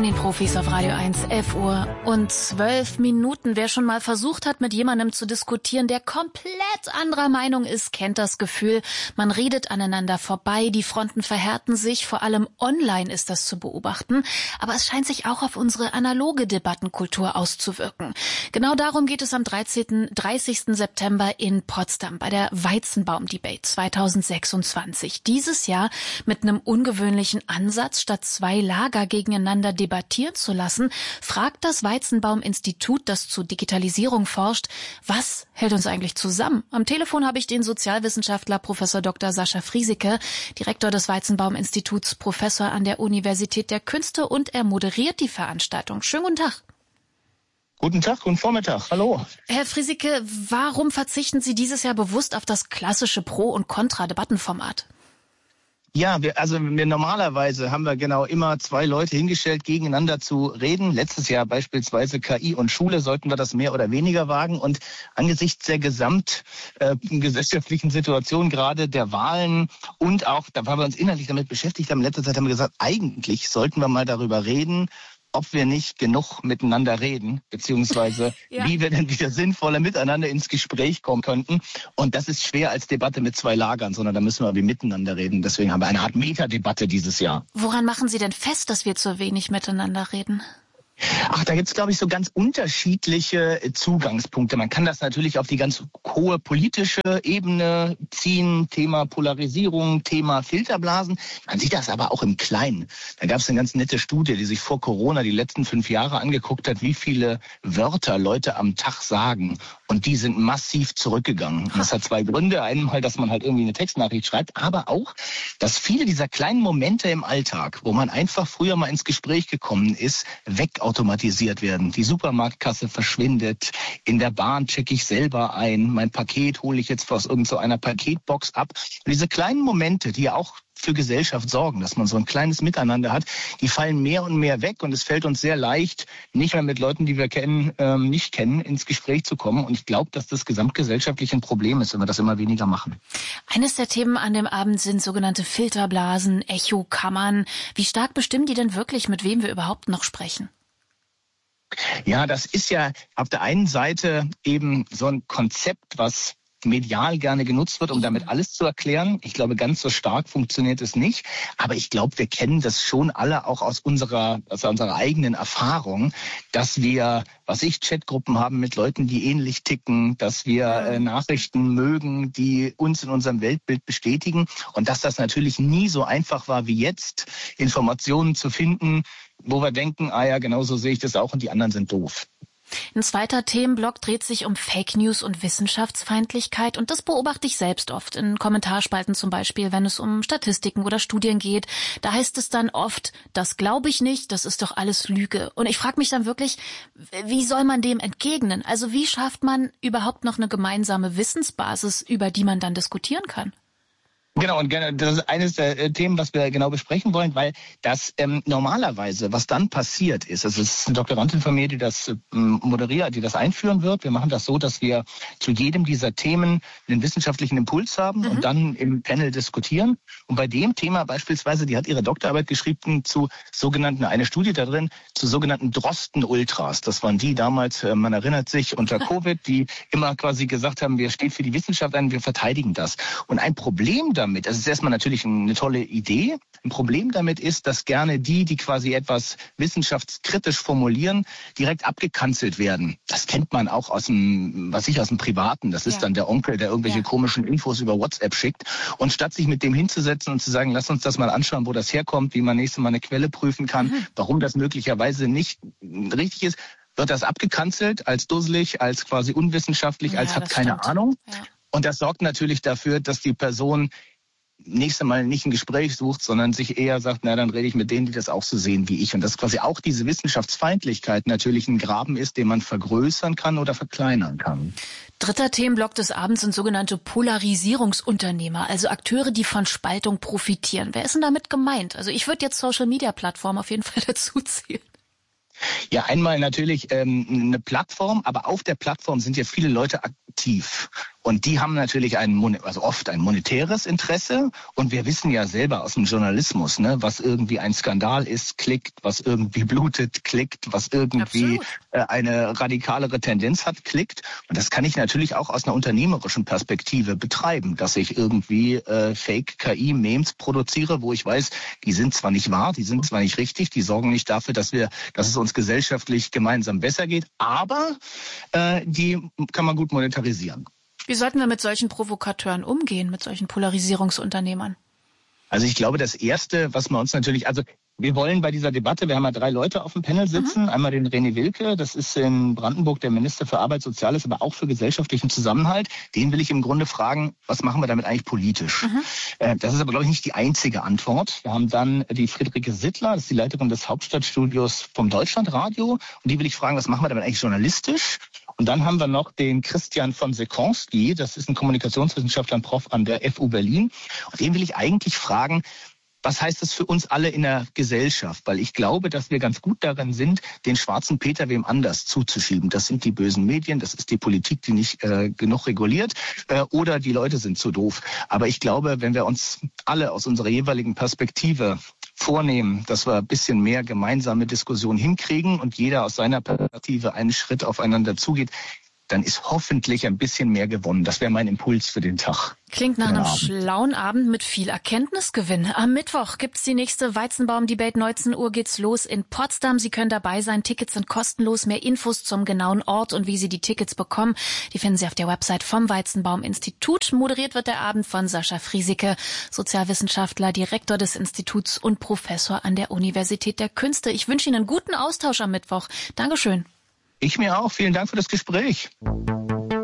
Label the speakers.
Speaker 1: In den Profis auf Radio 1, 11 Uhr und 12 Minuten. Wer schon mal versucht hat, mit jemandem zu diskutieren, der komplett anderer Meinung ist, kennt das Gefühl. Man redet aneinander vorbei, die Fronten verhärten sich, vor allem online ist das zu beobachten. Aber es scheint sich auch auf unsere analoge Debattenkultur auszuwirken. Genau darum geht es am 30. September in Potsdam bei der Weizenbaum-Debate 2026. Dieses Jahr mit einem ungewöhnlichen Ansatz. Statt zwei Lager gegeneinander debattieren zu lassen, fragt das Weizenbaum-Institut, das zur Digitalisierung forscht, was hält uns eigentlich zusammen? Am Telefon habe ich den Sozialwissenschaftler Professor Dr. Sascha Friesike, Direktor des Weizenbaum-Instituts, Professor an der Universität der Künste, und er moderiert die Veranstaltung. Schönen guten Tag.
Speaker 2: Guten Tag, guten Vormittag. Hallo.
Speaker 1: Herr Friesike, warum verzichten Sie dieses Jahr bewusst auf das klassische Pro- und Kontra-Debattenformat?
Speaker 2: Ja, wir normalerweise haben wir genau immer zwei Leute hingestellt, gegeneinander zu reden. Letztes Jahr beispielsweise KI und Schule, sollten wir das mehr oder weniger wagen. Und angesichts der gesamtgesellschaftlichen Situation, gerade der Wahlen und auch, da weil wir uns inhaltlich damit beschäftigt haben, in letzter Zeit haben wir gesagt, eigentlich sollten wir mal darüber reden, ob wir nicht genug miteinander reden, beziehungsweise wie wir denn wieder sinnvoller miteinander ins Gespräch kommen könnten. Und das ist schwer als Debatte mit zwei Lagern, sondern da müssen wir wie miteinander reden. Deswegen haben wir eine Art Metadebatte dieses Jahr.
Speaker 1: Woran machen Sie denn fest, dass wir zu wenig miteinander reden?
Speaker 2: Ach, da gibt's, glaube ich, so ganz unterschiedliche Zugangspunkte. Man kann das natürlich auf die ganz hohe politische Ebene ziehen, Thema Polarisierung, Thema Filterblasen. Man sieht das aber auch im Kleinen. Da gab's eine ganz nette Studie, die sich vor Corona die letzten 5 Jahre angeguckt hat, wie viele Wörter Leute am Tag sagen. Und die sind massiv zurückgegangen. Und das hat zwei Gründe. Einmal, dass man halt irgendwie eine Textnachricht schreibt, aber auch, dass viele dieser kleinen Momente im Alltag, wo man einfach früher mal ins Gespräch gekommen ist, wegautomatisiert werden. Die Supermarktkasse verschwindet. In der Bahn checke ich selber ein. Mein Paket hole ich jetzt aus irgendeiner Paketbox ab. Und diese kleinen Momente, die ja auch für Gesellschaft sorgen, dass man so ein kleines Miteinander hat, die fallen mehr und mehr weg, und es fällt uns sehr leicht, nicht mehr mit Leuten, die wir nicht kennen, ins Gespräch zu kommen. Und ich glaube, dass das gesamtgesellschaftlich ein Problem ist, wenn wir das immer weniger machen.
Speaker 1: Eines der Themen an dem Abend sind sogenannte Filterblasen, Echokammern. Wie stark bestimmen die denn wirklich, mit wem wir überhaupt noch sprechen?
Speaker 2: Ja, das ist ja auf der einen Seite eben so ein Konzept, was medial gerne genutzt wird, um damit alles zu erklären. Ich glaube, ganz so stark funktioniert es nicht. Aber ich glaube, wir kennen das schon alle auch aus unserer eigenen Erfahrung, dass wir, Chatgruppen haben mit Leuten, die ähnlich ticken, dass wir Nachrichten mögen, die uns in unserem Weltbild bestätigen, und dass das natürlich nie so einfach war wie jetzt, Informationen zu finden, wo wir denken, ja, genau so sehe ich das auch und die anderen sind doof.
Speaker 1: Ein zweiter Themenblock dreht sich um Fake News und Wissenschaftsfeindlichkeit, und das beobachte ich selbst oft in Kommentarspalten, zum Beispiel, wenn es um Statistiken oder Studien geht. Da heißt es dann oft, das glaube ich nicht, das ist doch alles Lüge. Und ich frage mich dann wirklich, wie soll man dem entgegnen? Also wie schafft man überhaupt noch eine gemeinsame Wissensbasis, über die man dann diskutieren kann?
Speaker 2: Genau, und das ist eines der Themen, was wir genau besprechen wollen, weil das normalerweise, was dann passiert ist, also es ist eine Doktorandin von mir, die das moderiert, die das einführen wird. Wir machen das so, dass wir zu jedem dieser Themen einen wissenschaftlichen Impuls haben und dann im Panel diskutieren. Und bei dem Thema beispielsweise, die hat ihre Doktorarbeit geschrieben zu sogenannten, eine Studie da drin, zu sogenannten Drosten-Ultras. Das waren die damals, man erinnert sich, unter Covid, die immer quasi gesagt haben, wir stehen für die Wissenschaft ein, wir verteidigen das. Und ein Problem damit, das ist erstmal natürlich eine tolle Idee. Ein Problem damit ist, dass gerne die quasi etwas wissenschaftskritisch formulieren, direkt abgekanzelt werden. Das kennt man auch aus dem Privaten. Das ist dann der Onkel, der irgendwelche komischen Infos über WhatsApp schickt. Und statt sich mit dem hinzusetzen und zu sagen, lass uns das mal anschauen, wo das herkommt, wie man nächstes Mal eine Quelle prüfen kann, warum das möglicherweise nicht richtig ist, wird das abgekanzelt als dusselig, als quasi unwissenschaftlich, als hat keine Ahnung. Ja. Und das sorgt natürlich dafür, dass die Person nächstes Mal nicht ein Gespräch sucht, sondern sich eher sagt, na, dann rede ich mit denen, die das auch so sehen wie ich. Und dass quasi auch diese Wissenschaftsfeindlichkeit natürlich ein Graben ist, den man vergrößern kann oder verkleinern kann.
Speaker 1: Dritter Themenblock des Abends sind sogenannte Polarisierungsunternehmer, also Akteure, die von Spaltung profitieren. Wer ist denn damit gemeint? Also ich würde jetzt Social-Media-Plattformen auf jeden Fall dazu zählen.
Speaker 2: Ja, einmal natürlich eine Plattform, aber auf der Plattform sind ja viele Leute aktiv. Und die haben natürlich oft ein monetäres Interesse. Und wir wissen ja selber aus dem Journalismus, ne, was irgendwie ein Skandal ist, klickt, was irgendwie blutet, klickt, was irgendwie eine radikalere Tendenz hat, klickt. Und das kann ich natürlich auch aus einer unternehmerischen Perspektive betreiben, dass ich irgendwie Fake-KI-Memes produziere, wo ich weiß, die sind zwar nicht wahr, die sind zwar nicht richtig, die sorgen nicht dafür, dass es uns gesellschaftlich gemeinsam besser geht, aber die kann man gut monetarisieren.
Speaker 1: Wie sollten wir mit solchen Provokateuren umgehen, mit solchen Polarisierungsunternehmern?
Speaker 2: Also ich glaube, das Erste, was man uns natürlich, wir wollen bei dieser Debatte, wir haben ja 3 Leute auf dem Panel sitzen. Einmal den René Wilke, das ist in Brandenburg der Minister für Arbeit, Soziales, aber auch für gesellschaftlichen Zusammenhalt. Den will ich im Grunde fragen, was machen wir damit eigentlich politisch? Das ist aber, glaube ich, nicht die einzige Antwort. Wir haben dann die Friederike Sittler, das ist die Leiterin des Hauptstadtstudios vom Deutschlandradio. Und die will ich fragen, was machen wir damit eigentlich journalistisch? Und dann haben wir noch den Christian von Sekonski, das ist ein Kommunikationswissenschaftler und Prof an der FU Berlin. Und den will ich eigentlich fragen, was heißt das für uns alle in der Gesellschaft? Weil ich glaube, dass wir ganz gut darin sind, den schwarzen Peter wem anders zuzuschieben. Das sind die bösen Medien, das ist die Politik, die nicht genug reguliert oder die Leute sind zu doof. Aber ich glaube, wenn wir uns alle aus unserer jeweiligen Perspektive vornehmen, dass wir ein bisschen mehr gemeinsame Diskussion hinkriegen und jeder aus seiner Perspektive einen Schritt aufeinander zugeht, dann ist hoffentlich ein bisschen mehr gewonnen. Das wäre mein Impuls für den Tag.
Speaker 1: Klingt nach einem schlauen Abend mit viel Erkenntnisgewinn. Am Mittwoch gibt's die nächste Weizenbaum-Debate. 19 Uhr geht's los in Potsdam. Sie können dabei sein. Tickets sind kostenlos. Mehr Infos zum genauen Ort und wie Sie die Tickets bekommen, die finden Sie auf der Website vom Weizenbaum-Institut. Moderiert wird der Abend von Sascha Friesike, Sozialwissenschaftler, Direktor des Instituts und Professor an der Universität der Künste. Ich wünsche Ihnen einen guten Austausch am Mittwoch. Dankeschön.
Speaker 2: Ich mir auch. Vielen Dank für das Gespräch.